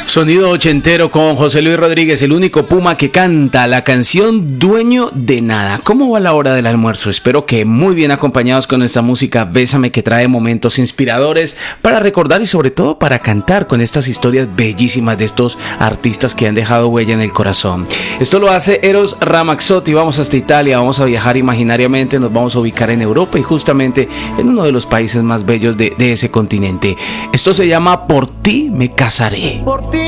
Sonido ochentero con José Luis Rodríguez, el único Puma que canta la canción Dueño de Nada. ¿Cómo va la hora del almuerzo? Espero que muy bien acompañados con esta música Bésame, que trae momentos inspiradores para recordar y sobre todo para cantar con estas historias bellísimas de estos artistas que han dejado huella en el corazón. Esto lo hace Eros Ramazzotti. Vamos hasta Italia, vamos a viajar imaginariamente, nos vamos a ubicar en Europa y justamente en uno de los países más bellos de ese continente. Esto se llama Por ti me casaré. Por ti